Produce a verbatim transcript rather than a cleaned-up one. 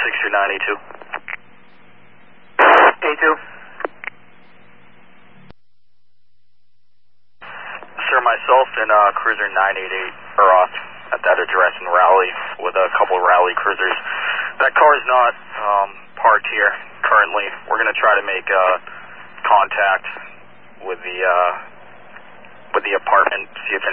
six two nine eight two. eight two. Sir, myself and uh, cruiser nine eight eight are off at that address in Raleigh with a couple of Raleigh cruisers. That car is not um, parked here currently. We're going to try to make uh, contact with the uh, with the apartment, see if